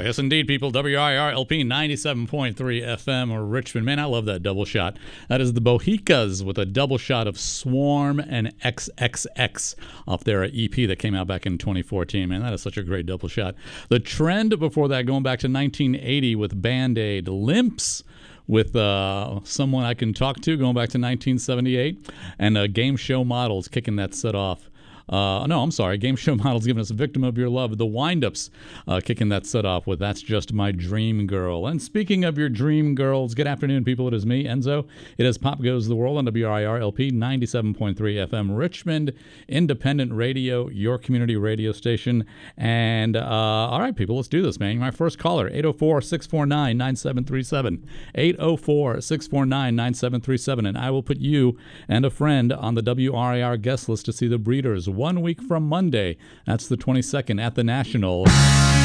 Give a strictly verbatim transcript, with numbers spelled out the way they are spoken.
Yes, indeed, people. W I R L P ninety-seven point three F M or Richmond. Man, I love that double shot. That is the Bohicas with a double shot of Swarm and X X X off their E P that came out back in twenty fourteen. Man, that is such a great double shot. The Trend before that, going back to nineteen eighty with Band-Aid. Limps with uh, Someone I Can Talk To, going back to nineteen seventy-eight. And uh, Game Show Models kicking that set off. Uh, no, I'm sorry. Game Show Models giving us Victim of Your Love. The Wind-Ups uh, kicking that set off with That's Just My Dream Girl. And speaking of your dream girls, good afternoon, people. It is me, Enzo. It is Pop Goes the World on W I R L P ninety-seven point three F M, Richmond Independent Radio, your community radio station. And uh, all right, people, let's do this, man. My first caller, eight oh four, six four nine, nine seven three seven. eight oh four, six four nine, nine seven three seven. And I will put you and a friend on the W R I R guest list to see the Breeders one week from Monday. That's the twenty-second at the National.